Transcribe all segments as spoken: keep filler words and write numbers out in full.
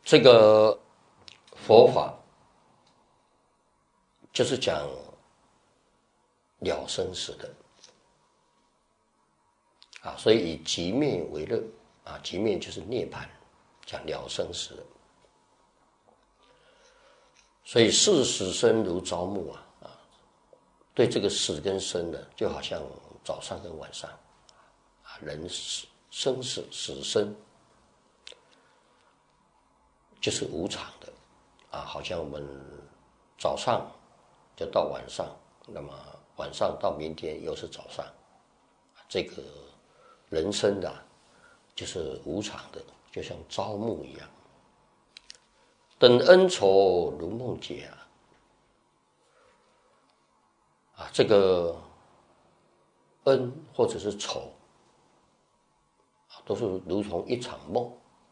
这个佛法就是讲了生死的啊，所以以寂灭为乐啊，寂灭就是涅槃，讲了生死的。所以视死生如朝暮啊啊，对这个死跟生呢，就好像早上跟晚上啊，人死生死死生就是无常的啊，好像我们早上就到晚上，那么晚上到明天又是早上，这个人生的、啊、就是无常的，就像朝暮一样。等恩仇如梦解啊，啊，这个恩或者是仇啊，都是如同一场梦。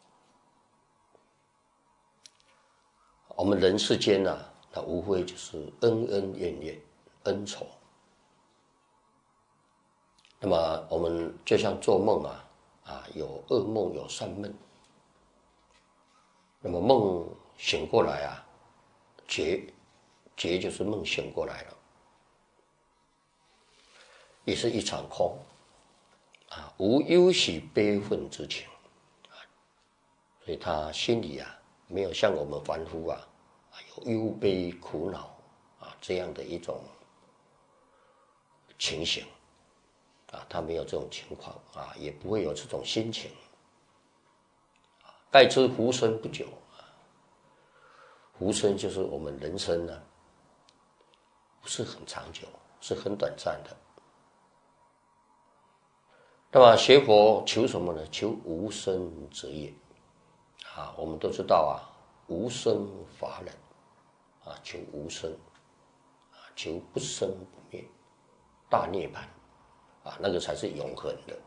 我们人世间呢、啊，那无非就是恩恩怨怨、恩仇。那么我们就像做梦啊，啊，有噩梦，有善梦。那么梦醒过来啊，觉觉就是梦醒过来了，也是一场空啊，无忧喜悲愤之情啊，所以他心里啊，没有像我们凡夫啊，有忧悲苦恼啊这样的一种情形啊，他没有这种情况啊，也不会有这种心情。盖知福生不久啊，福生就是我们人生呢、啊，不是很长久，是很短暂的。那么学佛求什么呢？求无生者也啊，我们都知道啊，无生法忍啊，求无生啊，求不生不灭，大涅槃啊，那个才是永恒的。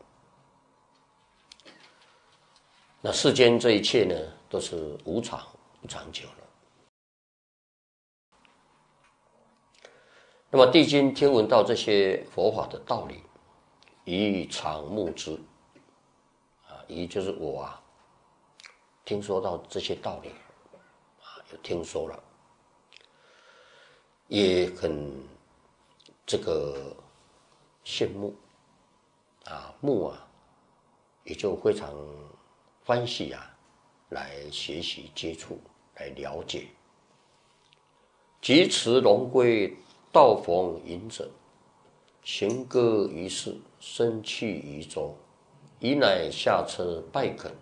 那世间这一切呢，都是无常不长久了。那么地经听闻到这些佛法的道理，以常目之啊，以就是我啊，听说到这些道理啊，有听说了，也很这个羡慕啊，目啊，也就非常欢喜啊，来学习接触，来了解。及持龙龟道逢隐者，行歌于市，生去于州，宜乃下车拜恳。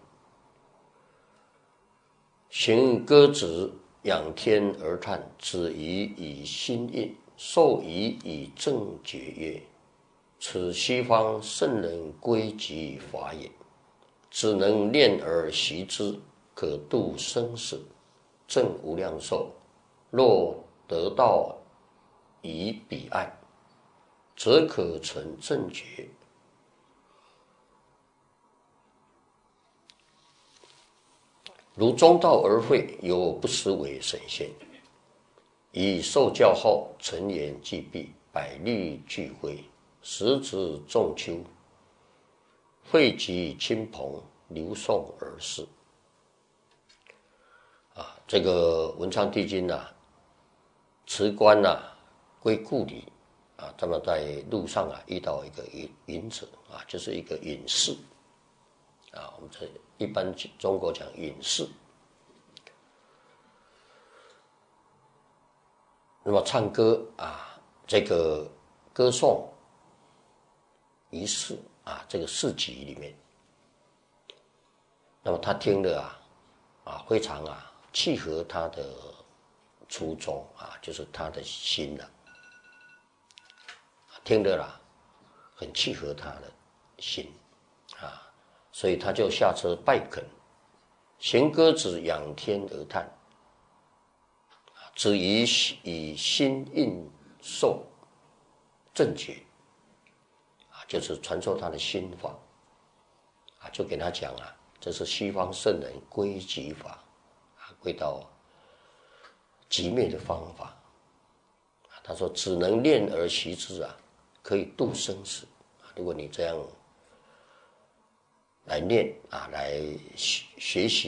行歌子，仰天而叹，子怡以心印，受怡以正觉曰：此西方圣人归极法也，只能念而习之，可度生死，证无量寿。若得道以彼岸，则可成正觉。如中道而会，有不思为神仙，以受教后，陈言既毕，百力俱灰，十指仲秋，汇集亲朋，流送而逝。啊，这个文昌帝君啊，辞官啊，归故里啊，他们在路上啊遇到一个隐隐者啊，就是一个隐士啊，我们这一般中国讲隐士。那么唱歌啊，这个歌颂仪式啊，这个市集里面，那么他听了啊，啊非常啊契合他的初衷啊，就是他的心啊，听了啦，很契合他的心啊，所以他就下车拜恳，行歌子仰天而叹。只以以心印受正觉啊，就是传授他的心法啊，就给他讲啊，这是西方圣人归极法啊，归到极灭的方法啊。他说只能念而习之啊，可以度生死啊。如果你这样来念啊，来学习。